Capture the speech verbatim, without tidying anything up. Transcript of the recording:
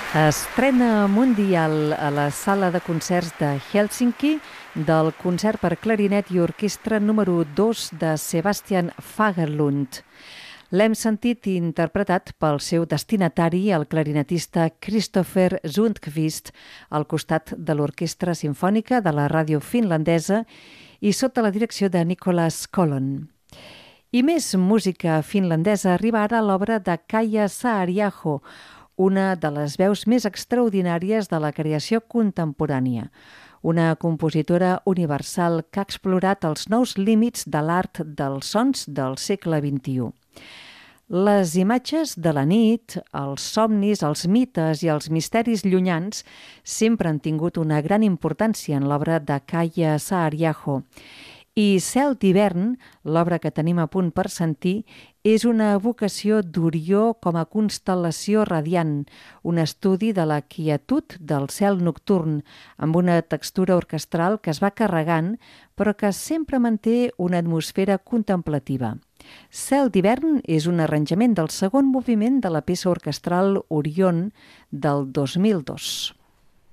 Estrena mundial a la sala de concerts de Hèlsinki del concert per clarinet i orquestra número dos de Sebastian Fagerlund. L'hem sentit interpretat pel seu destinatari, el clarinetista Kristoffer Sundqvist, al costat de l'Orquestra Simfònica de la ràdio finlandesa i sota la direcció de Nicolas Kolon. I més música finlandesa arriba ara a l'obra de Kaija Saariaho, una de les veus més extraordinàries de la creació contemporània. Una compositora universal que ha explorat els nous límits de l'art dels sons del segle vint-i-u. Les imatges de la nit, els somnis, els mites i els misteris llunyans sempre han tingut una gran importància en l'obra de Kaija Saariaho. I Cel d'hivern, l'obra que tenim a punt per sentir, és una evocació d'Orió com a constel·lació radiant, un estudi de la quietud del cel nocturn, amb una textura orquestral que es va carregant, però que sempre manté una atmosfera contemplativa. Cel d'hivern és un arranjament del segon moviment de la peça orquestral Orion del dos mil dos.